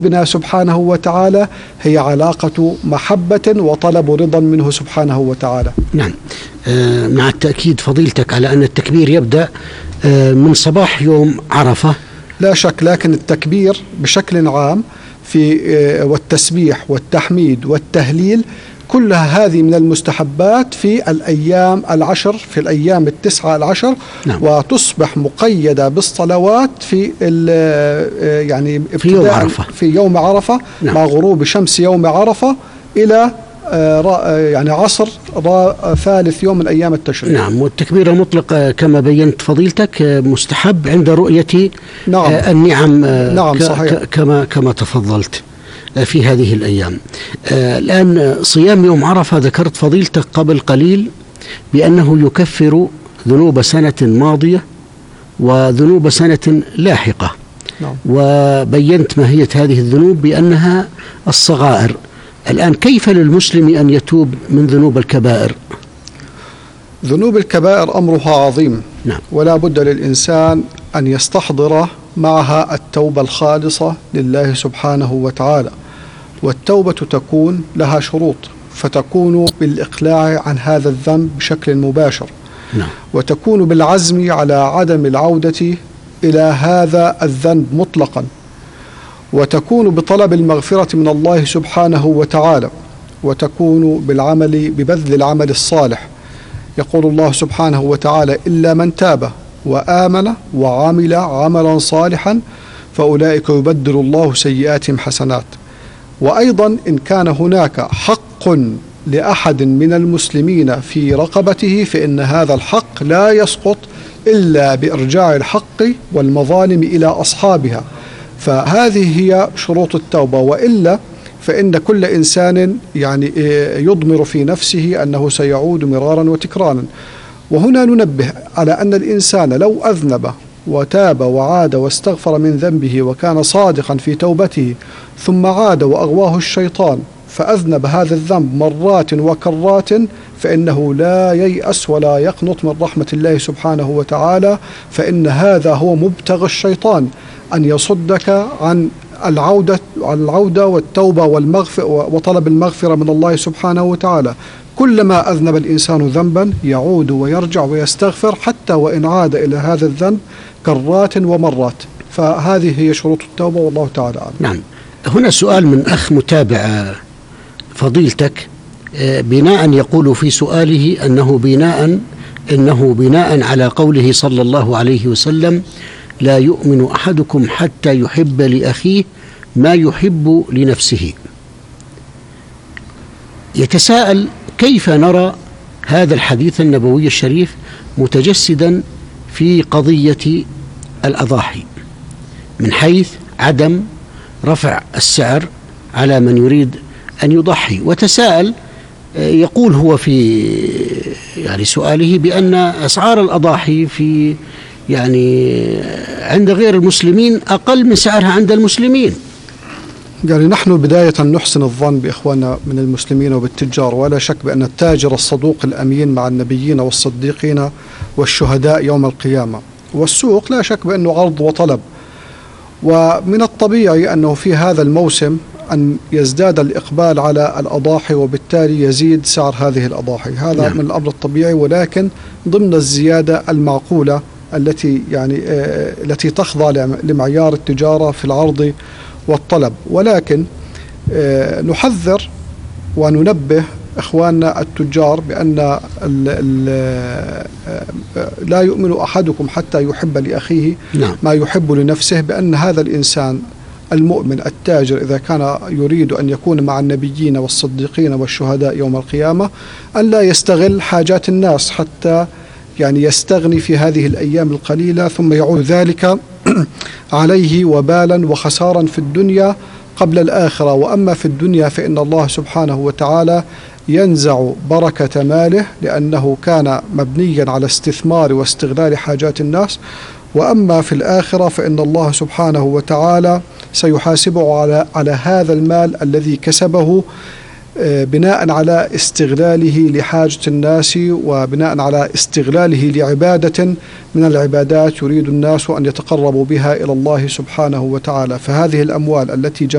بنا سبحانه وتعالى هي علاقة محبة وطلب رضا منه سبحانه وتعالى. نعم، مع التأكيد فضيلتك على أن التكبير يبدأ من صباح يوم عرفة. لا شك، لكن التكبير بشكل عام والتسبيح والتحميد والتهليل كلها هذه من المستحبات في الأيام العشر، في الأيام 19. نعم. وتصبح مقيدة بالصلوات في يعني في يوم عرفة. نعم. مع غروب شمس يوم عرفة إلى يعني عصر ثالث يوم من أيام التشريق. نعم، والتكبير المطلق كما بينت فضيلتك مستحب عند رؤية نعم. النعم. نعم صحيح. كما تفضلت في هذه الأيام. الآن صيام يوم عرفة ذكرت فضيلتك قبل قليل بأنه يكفر ذنوب سنة ماضية وذنوب سنة لاحقة. نعم. وبينت ماهية هذه الذنوب بأنها الصغائر. الآن كيف للمسلم أن يتوب من ذنوب الكبائر؟ ذنوب الكبائر أمرها عظيم. نعم. ولا بد للإنسان أن يستحضر معها التوبة الخالصة لله سبحانه وتعالى، والتوبة تكون لها شروط، فتكون بالإقلاع عن هذا الذنب بشكل مباشر. نعم. وتكون بالعزم على عدم العودة إلى هذا الذنب مطلقا، وتكون بطلب المغفرة من الله سبحانه وتعالى، وتكون ببذل العمل الصالح. يقول الله سبحانه وتعالى: إلا من تاب وآمن وعمل عملا صالحا فأولئك يبدل الله سيئاتهم حسنات. وأيضا إن كان هناك حق لأحد من المسلمين في رقبته فإن هذا الحق لا يسقط إلا بإرجاع الحق والمظالم إلى أصحابها، فهذه هي شروط التوبة. وإلا فإن كل إنسان يعني يضمر في نفسه أنه سيعود مرارا وتكرارا. وهنا ننبه على أن الإنسان لو أذنب وتاب وعاد واستغفر من ذنبه وكان صادقا في توبته ثم عاد وأغواه الشيطان فأذنب هذا الذنب مرات وكرات فإنه لا ييأس ولا يقنط من رحمة الله سبحانه وتعالى، فإن هذا هو مبتغى الشيطان، أن يصدك عن العودة والتوبة وطلب المغفرة من الله سبحانه وتعالى. كلما أذنب الإنسان ذنبا يعود ويرجع ويستغفر حتى وإن عاد إلى هذا الذنب كرات ومرات. فهذه هي شروط التوبة والله تعالى أعلم. نعم. هنا سؤال من أخ متابع فضيلتك بناء يقول في سؤاله إنه بناء على قوله صلى الله عليه وسلم: لا يؤمن أحدكم حتى يحب لأخيه ما يحب لنفسه. يتساءل: كيف نرى هذا الحديث النبوي الشريف متجسدا في قضية الأضاحي من حيث عدم رفع السعر على من يريد أن يضحي؟ وتساءل يقول هو في يعني سؤاله بأن أسعار الأضاحي في عند غير المسلمين أقل من سعرها عند المسلمين. يعني نحن بداية نحسن الظن بإخواننا من المسلمين وبالتجار، ولا شك بأن التاجر الصدوق الأمين مع النبيين والصديقين والشهداء يوم القيامة. والسوق لا شك بأنه عرض وطلب، ومن الطبيعي أنه في هذا الموسم أن يزداد الإقبال على الأضاحي وبالتالي يزيد سعر هذه الأضاحي. هذا نعم. من الأمر الطبيعي، ولكن ضمن الزيادة المعقولة التي تخضع لمعيار التجارة في العرض والطلب. ولكن نحذر وننبه إخواننا التجار بأن لا يؤمن أحدكم حتى يحب لأخيه ما يحب لنفسه، بأن هذا الإنسان المؤمن التاجر إذا كان يريد أن يكون مع النبيين والصديقين والشهداء يوم القيامة أن لا يستغل حاجات الناس حتى يستغني في هذه الأيام القليلة ثم يعود ذلك عليه وبالا وخسارا في الدنيا قبل الآخرة. وأما في الدنيا فإن الله سبحانه وتعالى ينزع بركة ماله لأنه كان مبنيا على استثمار واستغلال حاجات الناس. وأما في الآخرة فإن الله سبحانه وتعالى سيحاسبه على هذا المال الذي كسبه بناء على استغلاله لحاجة الناس وبناء على استغلاله لعبادة من العبادات يريد الناس أن يتقربوا بها إلى الله سبحانه وتعالى. فهذه الأموال التي